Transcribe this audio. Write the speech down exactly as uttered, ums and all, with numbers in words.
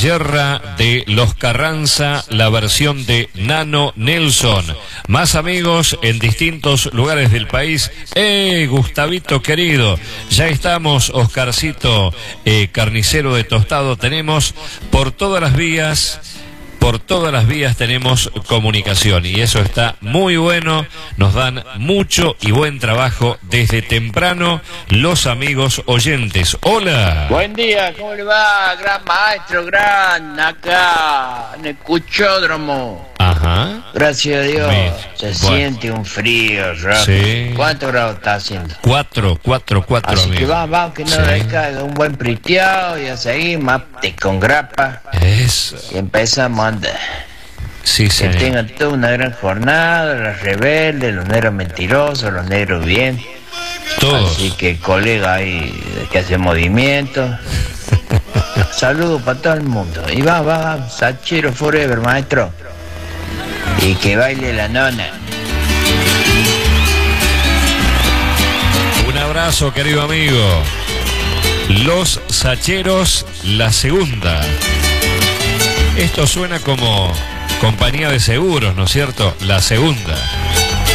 Yerra de Los Carranza, la versión de Nano Nelson. Más amigos en distintos lugares del país. ¡Eh, Gustavito querido! Ya estamos, Oscarcito, eh, carnicero de tostado. Tenemos por todas las vías... Por todas las vías tenemos comunicación y eso está muy bueno, nos dan mucho y buen trabajo desde temprano los amigos oyentes. ¡Hola! Buen día, ¿cómo le va? Gran maestro, gran, acá en el Cuchódromo. Ajá. Gracias a Dios, Bien. se Bueno. siente un frío rápido. Sí. ¿Cuántos grados está haciendo? Cuatro, cuatro, cuatro, Así que amigo. vamos, vamos, que no Sí. le caiga un buen priteado y a seguir, mate con grapa. Eso. Y empezamos a andar. Sí, Que señor. tengan toda una gran jornada, los rebeldes, los negros mentirosos, los negros bien. Todos. Así que colega ahí que hace movimiento. Saludos para todo el mundo. Y va, va, va, Sachero Forever, maestro. Y que baile la nona. Un abrazo, querido amigo. Los Sacheros, la segunda. Esto suena como compañía de seguros, ¿no es cierto? La segunda.